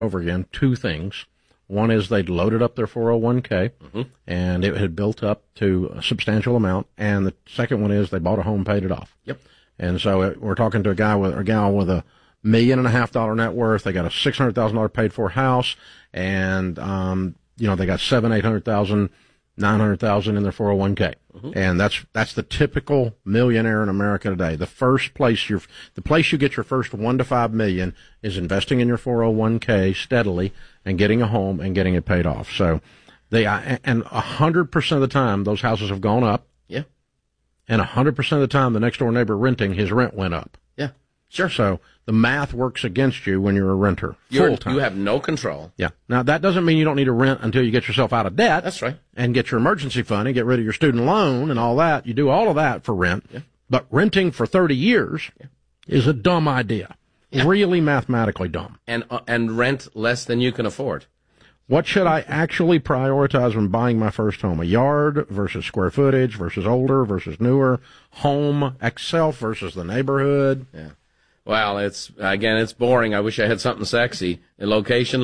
over again two things. One is they'd loaded up their 401k, and it had built up to a substantial amount. And the second one is they bought a home, paid it off. Yep. And so we're talking to a guy with, or gal with $1.5 million net worth. They got a $600,000 paid for house, and they got $800,000, $900,000 in their 401k. And that's the typical millionaire in America today. The place you get your first 1 to 5 million is investing in your 401k steadily and getting a home and getting it paid off. So and 100% of the time those houses have gone up. Yeah. And 100% of the time the next door neighbor renting, his rent went up. Yeah. Sure. So the math works against you when you're a renter full time. You have no control. Yeah. Now that doesn't mean you don't need to rent until you get yourself out of debt. That's right. And get your emergency fund and get rid of your student loan and all that. You do all of that for rent. Yeah. But renting for 30 years is a dumb idea. Yeah. Really mathematically dumb. And rent less than you can afford. What should I actually prioritize when buying my first home? A yard versus square footage versus older versus newer, home itself versus the neighborhood. Yeah. Well, it's boring. I wish I had something sexy. Location.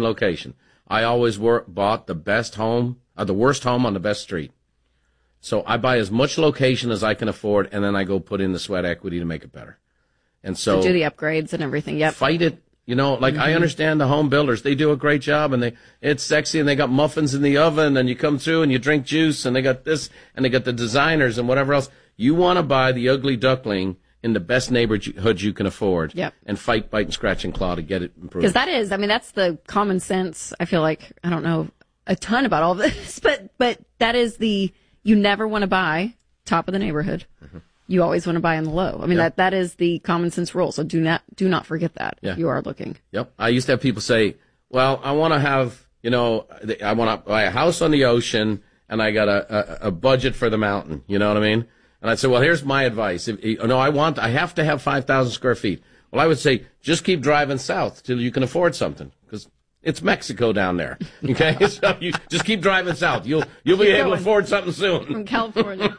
I always bought the best home, or the worst home on the best street. So I buy as much location as I can afford, and then I go put in the sweat equity to make it better. And so do the upgrades and everything. Yep. Fight it. I understand the home builders. They do a great job, and it's sexy, and they got muffins in the oven, and you come through and you drink juice, and they got this, and they got the designers and whatever else. You want to buy the ugly duckling in the best neighborhood you can afford. Yep. And fight, bite, and scratch and claw to get it improved. Because that's the common sense. I feel like, I don't know a ton about all this, but that is you never want to buy top of the neighborhood. You always want to buy on the low. I mean, that is the common sense rule. So do not forget that. Yeah. You are looking. Yep. I used to have people say, well, I want to have, I want to buy a house on the ocean, and I got a budget for the mountain. You know what I mean? And I'd say, well, here's my advice. I have to have 5,000 square feet. Well, I would say, just keep driving south till you can afford something, because it's Mexico down there. Okay? So you just keep driving south. You'll be able to afford something soon. From California.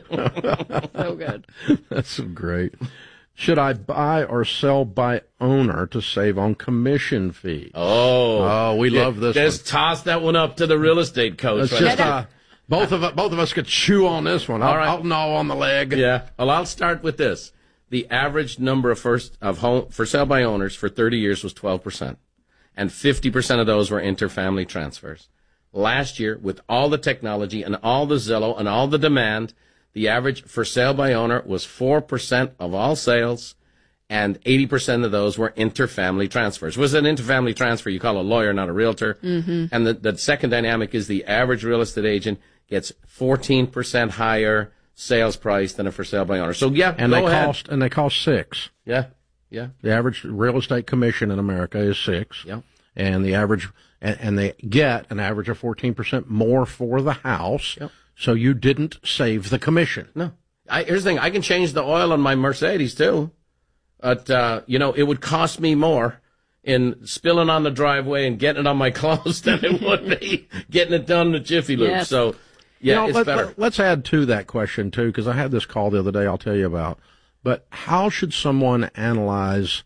So good. That's great. Should I buy or sell by owner to save on commission fees? Oh, we love this. Just toss that one up to the real estate coach. Both of us could chew on this one. All right. I'll gnaw on the leg. Yeah. Well, I'll start with this. The average number of home for sale by owners for 30 years was 12%, and 50% of those were interfamily transfers. Last year, with all the technology and all the Zillow and all the demand, the average for sale by owner was 4% of all sales, and 80% of those were interfamily transfers. Was an interfamily transfer, you call a lawyer, not a realtor. Mm-hmm. And the second dynamic is the average real estate agent gets 14% higher sales price than a for sale by owner. So and they cost 6. Yeah. The average real estate commission in America is 6. Yeah. And the average, and they get an average of 14% more for the house. Yep. So you didn't save the commission. No. Here's the thing. I can change the oil on my Mercedes too. But, it would cost me more in spilling on the driveway and getting it on my clothes than it would be getting it done in the Jiffy Lube. Yes. So, it's better. Let's add to that question, too, because I had this call the other day I'll tell you about. But how should someone analyze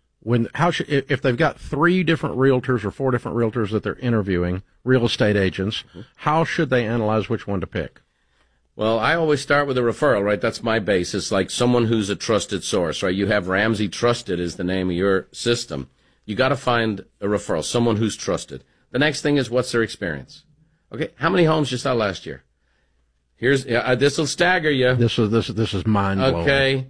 if they've got 3 different realtors or 4 different realtors that they're interviewing, real estate agents, how should they analyze which one to pick? Well, I always start with a referral, right? That's my basis, like someone who's a trusted source, right? You have Ramsey Trusted is the name of your system. You got to find a referral, someone who's trusted. The next thing is, what's their experience? Okay, how many homes you saw last year? This will stagger you. This is mind blowing. Okay,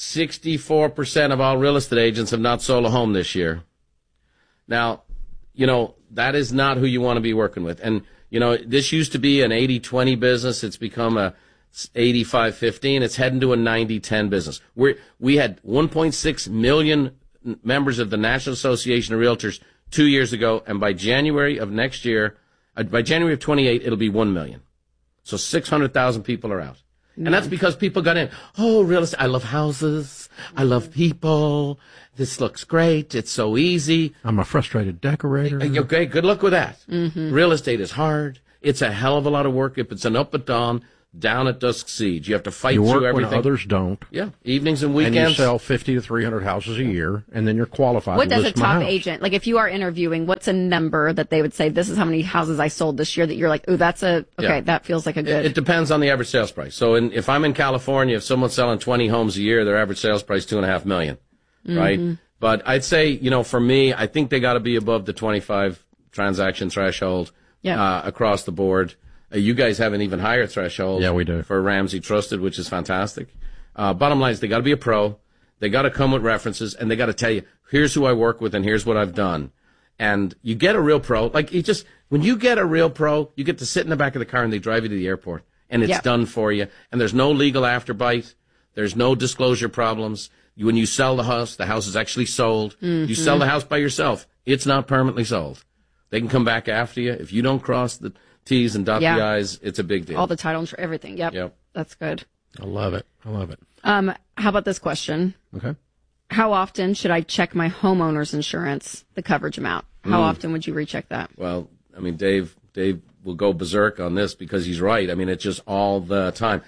64% of all real estate agents have not sold a home this year. Now, that is not who you want to be working with. And this used to be an 80-20 business. It's become a 85-15. It's heading to a 90-10 business. We had 1.6 million members of the National Association of Realtors 2 years ago, and by January of next year, by January of 28, it'll be 1 million. So 600,000 people are out. And that's because people got in. Oh, real estate. I love houses. I love people. This looks great. It's so easy. I'm a frustrated decorator. Okay, good luck with that. Mm-hmm. Real estate is hard. It's a hell of a lot of work. If it's an up and down, down at dusk siege. You have to fight You through work when everything. others don't. Yeah, evenings and And you weekends. sell 50 to 300 houses a year, and then you're qualified What to does a list my top house. agent, like if you are interviewing, what's a number that they would say, this is how many houses I sold this year, that you're like, oh, that's okay, Yeah. that feels like a good. It depends on the average sales price. So if I'm in California, if someone's selling 20 homes a year, their average sales price $2.5 million, right? But I'd say, for me, I think they got to be above the 25 transaction threshold across the board. You guys have an even higher threshold. Yeah, we do. For Ramsey Trusted, which is fantastic. Bottom line is they got to be a pro. They got to come with references, and they got to tell you, here's who I work with and here's what I've done. And you get a real pro. Like, when you get a real pro, you get to sit in the back of the car and they drive you to the airport, and it's done for you. And there's no legal afterbite. There's no disclosure problems. When you sell the house is actually sold. You sell the house by yourself. It's not permanently sold. They can come back after you. If you don't cross the T's and dot the I's, it's a big deal. All the title, everything. Yep. That's good. I love it. How about this question? Okay. How often should I check my homeowner's insurance, the coverage amount? How often would you recheck that? Well, Dave will go berserk on this because he's right. It's just all the time.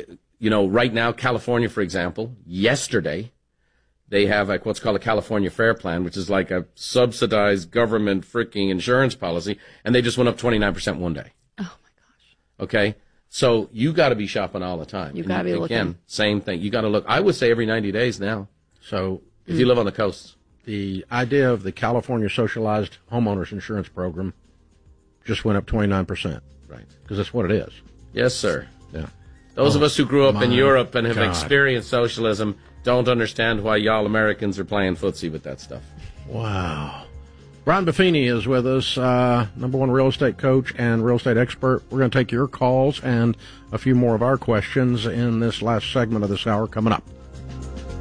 Right now, California, for example, yesterday, they have what's called a California Fair Plan, which is like a subsidized government freaking insurance policy, and they just went up 29% one day. Oh, my gosh. Okay? So you got to be shopping all the time. You got to be looking. Again, same thing. You got to look. I would say every 90 days now. So if you live on the coast. the idea of the California Socialized Homeowners Insurance Program just went up 29%. Right. Because that's what it is. Yes, sir. Yeah. Those of us who grew up in my Europe and have God. experienced socialism don't understand why y'all Americans are playing footsie with that stuff. Wow. Brian Buffini is with us, #1 real estate coach and real estate expert. We're going to take your calls and a few more of our questions in this last segment of this hour coming up.